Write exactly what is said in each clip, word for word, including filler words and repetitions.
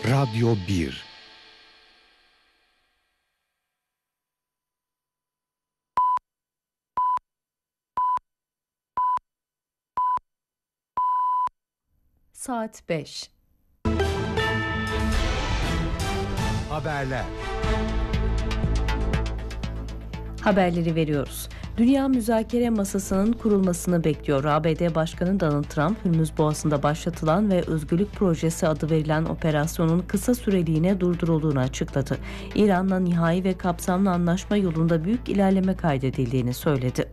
Radyo bir. Saat beş. Haberler. Haberleri veriyoruz. Dünya müzakere masasının kurulmasını bekliyor. A B D Başkanı Donald Trump, Hürmüz Boğazı'nda başlatılan ve Özgürlük Projesi adı verilen operasyonun kısa süreliğine durdurulduğunu açıkladı. İran'la nihai ve kapsamlı anlaşma yolunda büyük ilerleme kaydedildiğini söyledi.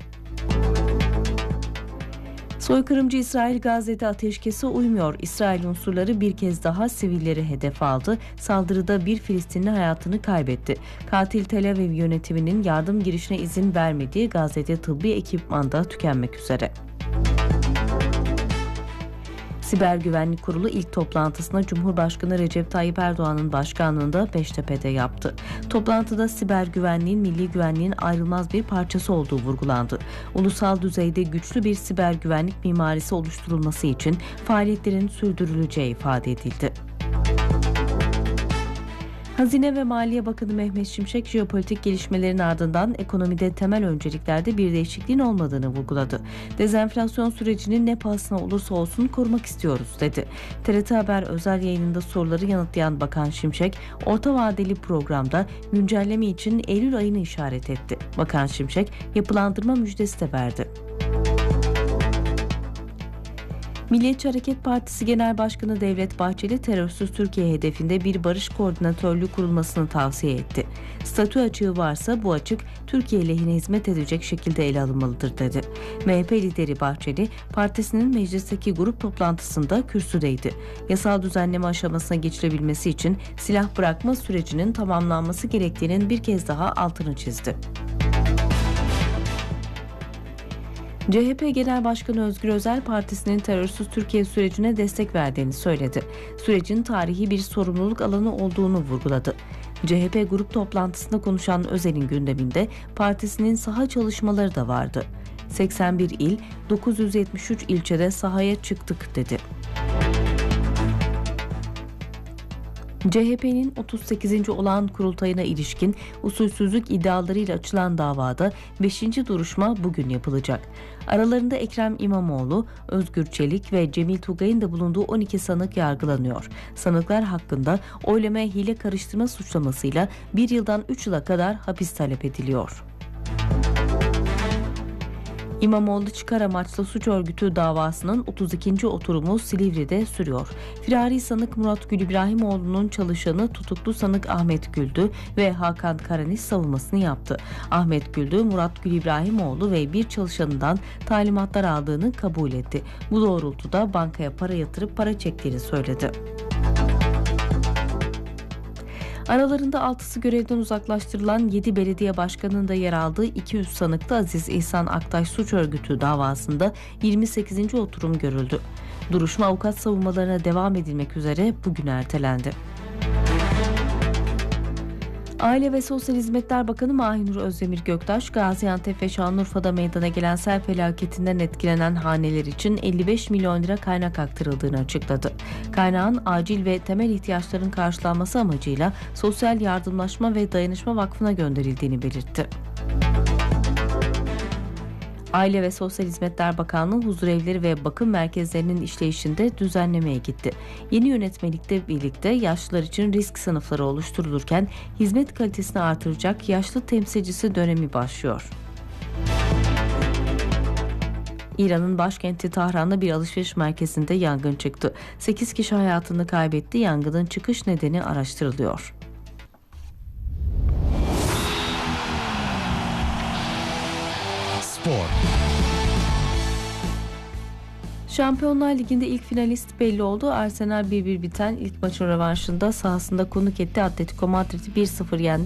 Soykırımcı İsrail Gazze'de ateşkese uymuyor. İsrail unsurları bir kez daha sivilleri hedef aldı. Saldırıda bir Filistinli hayatını kaybetti. Katil Tel Aviv yönetiminin yardım girişine izin vermediği Gazze'de tıbbi ekipman da tükenmek üzere. Siber Güvenlik Kurulu ilk toplantısını Cumhurbaşkanı Recep Tayyip Erdoğan'ın başkanlığında Beştepe'de yaptı. Toplantıda siber güvenliğin milli güvenliğin ayrılmaz bir parçası olduğu vurgulandı. Ulusal düzeyde güçlü bir siber güvenlik mimarisi oluşturulması için faaliyetlerin sürdürüleceği ifade edildi. Hazine ve Maliye Bakanı Mehmet Şimşek, jeopolitik gelişmelerin ardından ekonomide temel önceliklerde bir değişikliğin olmadığını vurguladı. Dezenflasyon sürecini ne pahasına olursa olsun korumak istiyoruz dedi. T R T Haber özel yayınında soruları yanıtlayan Bakan Şimşek, orta vadeli programda güncelleme için Eylül ayını işaret etti. Bakan Şimşek, yapılandırma müjdesi de verdi. Milliyetçi Hareket Partisi Genel Başkanı Devlet Bahçeli, terörsüz Türkiye hedefinde bir barış koordinatörlüğü kurulmasını tavsiye etti. Statü açığı varsa bu açık Türkiye lehine hizmet edecek şekilde ele alınmalıdır dedi. M H P lideri Bahçeli, partisinin meclisteki grup toplantısında kürsüdeydi. Yasal düzenleme aşamasına geçilebilmesi için silah bırakma sürecinin tamamlanması gerektiğinin bir kez daha altını çizdi. C H P Genel Başkanı Özgür Özel, partisinin terörsüz Türkiye sürecine destek verdiğini söyledi. Sürecin tarihi bir sorumluluk alanı olduğunu vurguladı. C H P grup toplantısında konuşan Özel'in gündeminde partisinin saha çalışmaları da vardı. seksen bir il, dokuz yüz yetmiş üç ilçede sahaya çıktık dedi. C H P'nin otuz sekizinci olağan kurultayına ilişkin usulsüzlük iddialarıyla açılan davada beşinci duruşma bugün yapılacak. Aralarında Ekrem İmamoğlu, Özgür Çelik ve Cemil Tugay'ın da bulunduğu on iki sanık yargılanıyor. Sanıklar hakkında oylamaya hile karıştırma suçlamasıyla bir yıldan üç yıla kadar hapis talep ediliyor. İmamoğlu çıkar amaçlı suç örgütü davasının otuz ikinci oturumu Silivri'de sürüyor. Firari sanık Murat Gül İbrahimoğlu'nun çalışanı tutuklu sanık Ahmet Güldü ve Hakan Karanis savunmasını yaptı. Ahmet Güldü, Murat Gül İbrahimoğlu ve bir çalışanından talimatlar aldığını kabul etti. Bu doğrultuda bankaya para yatırıp para çektiğini söyledi. Aralarında altısı görevden uzaklaştırılan yedi belediye başkanının da yer aldığı iki yüz sanıklı Aziz İhsan Aktaş suç örgütü davasında yirmi sekizinci oturum görüldü. Duruşma avukat savunmalarına devam edilmek üzere bugün ertelendi. Aile ve Sosyal Hizmetler Bakanı Mahinur Özdemir Göktaş, Gaziantep ve Şanlıurfa'da meydana gelen sel felaketinden etkilenen haneler için elli beş milyon lira kaynak aktarıldığını açıkladı. Kaynağın acil ve temel ihtiyaçların karşılanması amacıyla Sosyal Yardımlaşma ve Dayanışma Vakfı'na gönderildiğini belirtti. Aile ve Sosyal Hizmetler Bakanlığı huzurevleri ve bakım merkezlerinin işleyişinde düzenlemeye gitti. Yeni yönetmelikle birlikte yaşlılar için risk sınıfları oluşturulurken hizmet kalitesini artıracak yaşlı temsilcisi dönemi başlıyor. İran'ın başkenti Tahran'da bir alışveriş merkezinde yangın çıktı. sekiz kişi hayatını kaybetti. Yangının çıkış nedeni araştırılıyor. Spor. Şampiyonlar Ligi'nde ilk finalist belli oldu. Arsenal bir bir biten ilk maçın rövanşında sahasında konuk etti. Atletico Madrid'i bir sıfır yendi.